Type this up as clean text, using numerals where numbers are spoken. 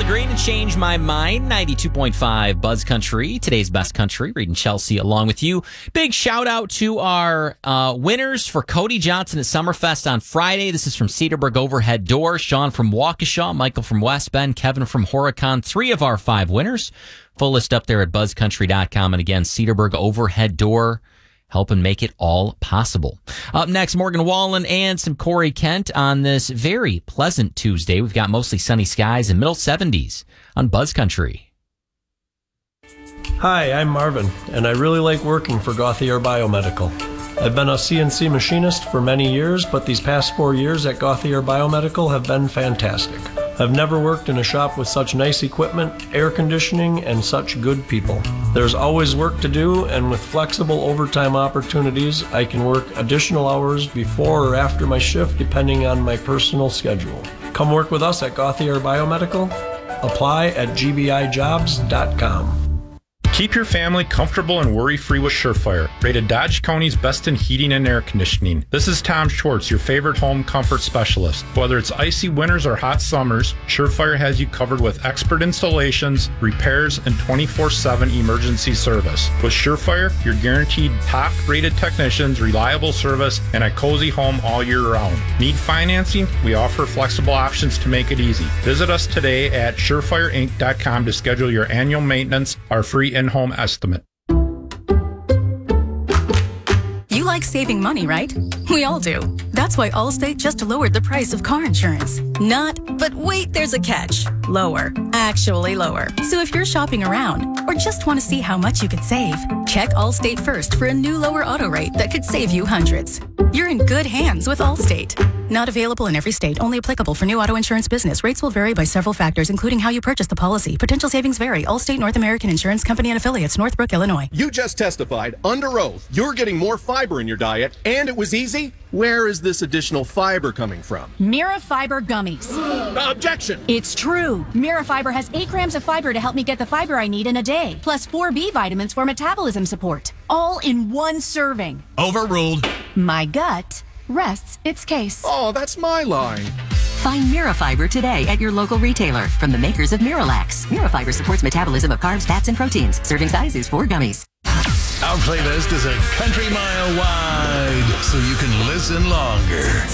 the Green and Change My Mind. 92.5 Buzz Country, today's best country. Reed and Chelsea along with you. Big shout out to our winners for Cody Johnson at Summerfest on Friday. This is from Cedarburg Overhead Door, Sean from Waukesha, Michael from West Bend, Kevin from Horicon. 3 of our 5 winners. Full list up there at buzzcountry.com. And again, Cedarburg Overhead Door, helping make it all possible. Up next, Morgan Wallen and some Corey Kent on this very pleasant Tuesday. We've got mostly sunny skies and middle 70s on Buzz Country. Hi, I'm Marvin, and I really like working for Gauthier Biomedical. I've been a CNC machinist for many years, but these past 4 years at Gauthier Biomedical have been fantastic. I've never worked in a shop with such nice equipment, air conditioning, and such good people. There's always work to do, and with flexible overtime opportunities, I can work additional hours before or after my shift depending on my personal schedule. Come work with us at Gauthier Biomedical. Apply at gbijobs.com. Keep your family comfortable and worry-free with Surefire, rated Dodge County's best in heating and air conditioning. This is Tom Schwartz, your favorite home comfort specialist. Whether it's icy winters or hot summers, Surefire has you covered with expert installations, repairs, and 24/7 emergency service. With Surefire, you're guaranteed top-rated technicians, reliable service, and a cozy home all year round. Need financing? We offer flexible options to make it easy. Visit us today at surefireinc.com to schedule your annual maintenance, our free in-home estimate. You like saving money, right? We all do. That's why Allstate just lowered the price of car insurance. But wait, there's a catch. Lower. Actually lower. So if you're shopping around or just want to see how much you could save, check Allstate first for a new lower auto rate that could save you hundreds. You're in good hands with Allstate. Not available in every state. Only applicable for new auto insurance business. Rates will vary by several factors, including how you purchase the policy. Potential savings vary. Allstate North American Insurance Company and Affiliates, Northbrook, Illinois. You just testified under oath you're getting more fiber in your diet, and it was easy? Where is this additional fiber coming from? Mira Fiber Gummies. Objection! It's true. Mira Fiber has 8 grams of fiber to help me get the fiber I need in a day, plus 4 B vitamins for metabolism support. All in one serving. Overruled. My gut rests its case. Oh, that's my line. Find Mirafiber today at your local retailer from the makers of Miralax. Mirafiber supports metabolism of carbs, fats, and proteins. Serving size is 4 gummies. Our playlist is a country mile wide, so you can listen longer.